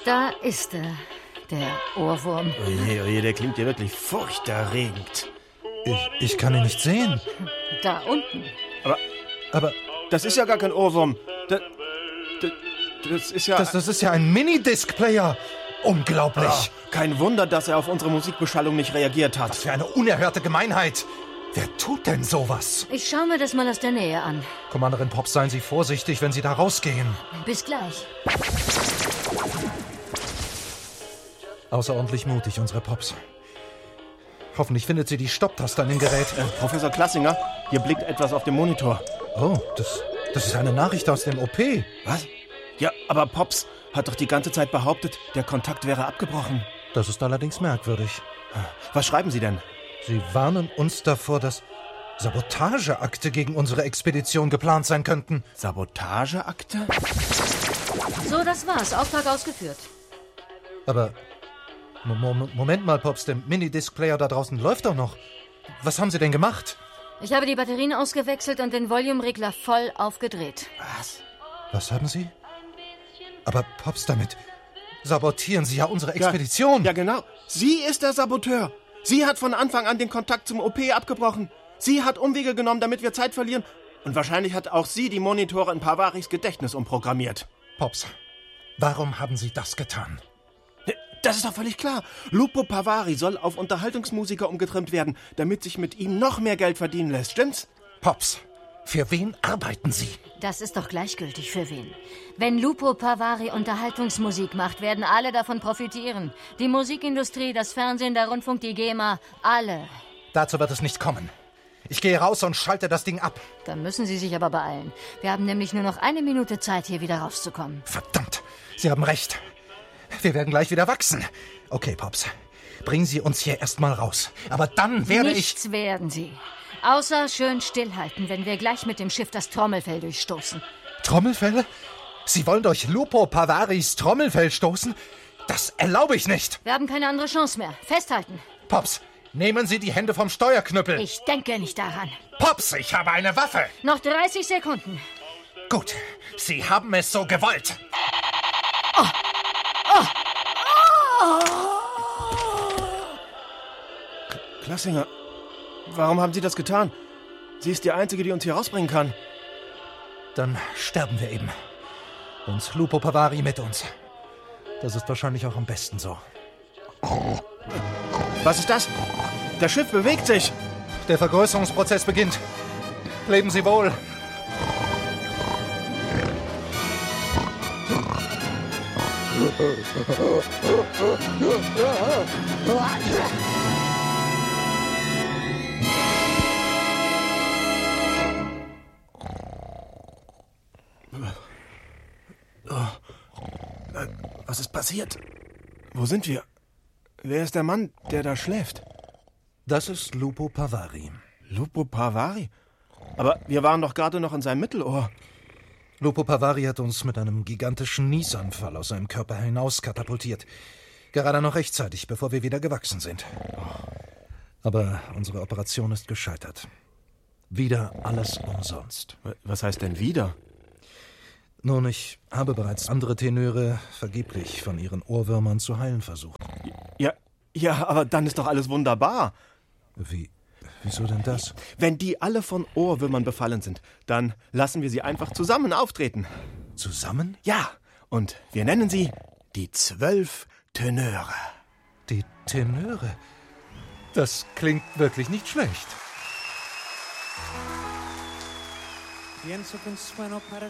Da ist er, der Ohrwurm. Oje, oje, der klingt ja wirklich furchterregend. Ich kann ihn nicht sehen. Da unten. Aber Das ist ja gar kein Ohrwurm. Das ist ja... das ist ja ein Minidisc-Player. Unglaublich. Kein Wunder, dass er auf unsere Musikbeschallung nicht reagiert hat. Was für eine unerhörte Gemeinheit. Wer tut denn sowas? Ich schaue mir das mal aus der Nähe an. Commanderin Pops, seien Sie vorsichtig, wenn Sie da rausgehen. Bis gleich. Außerordentlich mutig, unsere Pops. Hoffentlich findet sie die Stopptaste an dem Gerät. Professor Klassinger, hier blickt etwas auf dem Monitor. Oh, das ist eine Nachricht aus dem OP. Was? Ja, aber Pops hat doch die ganze Zeit behauptet, der Kontakt wäre abgebrochen. Das ist allerdings merkwürdig. Was schreiben Sie denn? Sie warnen uns davor, dass Sabotageakte gegen unsere Expedition geplant sein könnten. Sabotageakte? So, das war's. Auftrag ausgeführt. Aber Moment mal, Pops, der Minidisc-Player da draußen läuft doch noch. Was haben Sie denn gemacht? Ich habe die Batterien ausgewechselt und den Volume-Regler voll aufgedreht. Was haben Sie? Aber Pops, damit sabotieren Sie ja unsere Expedition. Ja, genau. Sie ist der Saboteur. Sie hat von Anfang an den Kontakt zum OP abgebrochen. Sie hat Umwege genommen, damit wir Zeit verlieren. Und wahrscheinlich hat auch sie die Monitore in Pavaris Gedächtnis umprogrammiert. Pops, warum haben Sie das getan? Das ist doch völlig klar. Lupo Pavari soll auf Unterhaltungsmusiker umgetrimmt werden, damit sich mit ihm noch mehr Geld verdienen lässt. Stimmt's? Pops, für wen arbeiten Sie? Das ist doch gleichgültig für wen. Wenn Lupo Pavari Unterhaltungsmusik macht, werden alle davon profitieren. Die Musikindustrie, das Fernsehen, der Rundfunk, die GEMA, alle. Dazu wird es nicht kommen. Ich gehe raus und schalte das Ding ab. Dann müssen Sie sich aber beeilen. Wir haben nämlich nur noch 1 Minute Zeit, hier wieder rauszukommen. Verdammt, Sie haben recht. Wir werden gleich wieder wachsen. Okay, Pops, bringen Sie uns hier erstmal raus. Aber dann werde Nichts werden Sie. Außer schön stillhalten, wenn wir gleich mit dem Schiff das Trommelfell durchstoßen. Trommelfell? Sie wollen durch Lupo Pavaris Trommelfell stoßen? Das erlaube ich nicht. Wir haben keine andere Chance mehr. Festhalten. Pops, nehmen Sie die Hände vom Steuerknüppel. Ich denke nicht daran. Pops, ich habe eine Waffe. Noch 30 Sekunden. Gut, Sie haben es so gewollt. Klassinger, warum haben Sie das getan? Sie ist die Einzige, die uns hier rausbringen kann. Dann sterben wir eben. Und Lupo Pavari mit uns. Das ist wahrscheinlich auch am besten so. Was ist das? Das Schiff bewegt sich. Der Vergrößerungsprozess beginnt. Leben Sie wohl. Was ist passiert? Wo sind wir? Wer ist der Mann, der da schläft? Das ist Lupo Pavari. Lupo Pavari? Aber wir waren doch gerade noch in seinem Mittelohr. Lupo Pavari hat uns mit einem gigantischen Niesanfall aus seinem Körper hinaus katapultiert. Gerade noch rechtzeitig, bevor wir wieder gewachsen sind. Aber unsere Operation ist gescheitert. Wieder alles umsonst. Was heißt denn wieder? Nun, ich habe bereits andere Tenöre vergeblich von ihren Ohrwürmern zu heilen versucht. Ja, aber dann ist doch alles wunderbar. Wieso denn das? Wenn die alle von Ohrwürmern befallen sind, dann lassen wir sie einfach zusammen auftreten. Zusammen? Ja, und wir nennen sie die 12 Tenöre. Die Tenöre? Das klingt wirklich nicht schlecht. Pienso que un sueño para